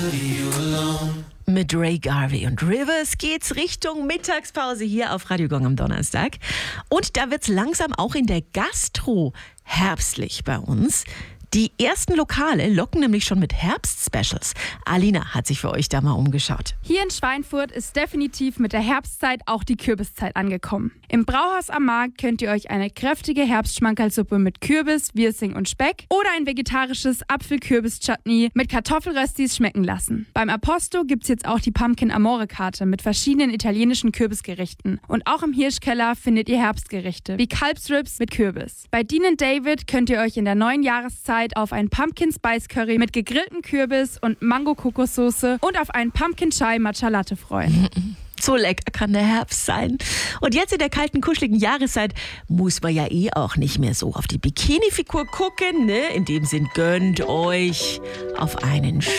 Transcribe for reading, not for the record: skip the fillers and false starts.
Mit Ray Garvey und Rivers geht's Richtung Mittagspause hier auf Radio Gong am Donnerstag. Und da wird's langsam auch in der Gastro herbstlich bei uns. Die ersten Lokale locken nämlich schon mit Herbst-Specials. Alina hat sich für euch da mal umgeschaut. Hier in Schweinfurt ist definitiv mit der Herbstzeit auch die Kürbiszeit angekommen. Im Brauhaus am Markt könnt ihr euch eine kräftige Herbstschmankerlsuppe mit Kürbis, Wirsing und Speck oder ein vegetarisches Apfel-Kürbis-Chutney mit Kartoffelröstis schmecken lassen. Beim Aposto gibt's jetzt auch die Pumpkin-Amore-Karte mit verschiedenen italienischen Kürbisgerichten. Und auch im Hirschkeller findet ihr Herbstgerichte wie Kalbsribs mit Kürbis. Bei Dean & David könnt ihr euch in der neuen Jahreszeit auf ein Pumpkin Spice Curry mit gegrilltem Kürbis und Mango-Kokossoße und auf einen Pumpkin Chai Matcha Latte freuen. So lecker kann der Herbst sein. Und jetzt in der kalten, kuscheligen Jahreszeit muss man ja auch nicht mehr so auf die Bikini-Figur gucken, ne? In dem Sinn, gönnt euch auf einen